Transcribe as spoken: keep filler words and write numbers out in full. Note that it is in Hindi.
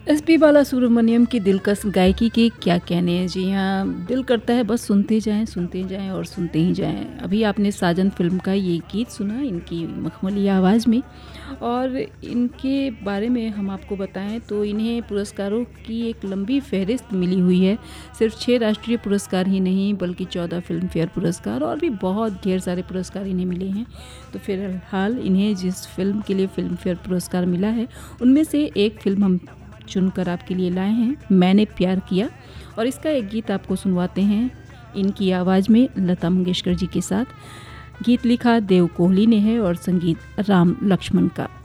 एसपी बालासुब्रमण्यम की दिलकश गायकी के क्या कहने हैं। जी हाँ, दिल करता है बस सुनते जाएं सुनते जाएं और सुनते ही जाएं। अभी आपने साजन फिल्म का ये गीत सुना इनकी मखमली आवाज़ में। और इनके बारे में हम आपको बताएं तो इन्हें पुरस्कारों की एक लंबी फहरिस्त मिली हुई है। सिर्फ छः राष्ट्रीय पुरस्कार ही नहीं बल्कि चौदह फिल्म फेयर पुरस्कार और भी बहुत ढेर सारे पुरस्कार इन्हें मिले हैं। तो फिलहाल इन्हें जिस फिल्म के लिए फिल्म फेयर पुरस्कार मिला है उनमें से एक फिल्म हम चुनकर आपके लिए लाए हैं, मैंने प्यार किया। और इसका एक गीत आपको सुनवाते हैं इनकी आवाज़ में लता मंगेशकर जी के साथ। गीत लिखा देव कोहली ने है और संगीत राम लक्ष्मण का।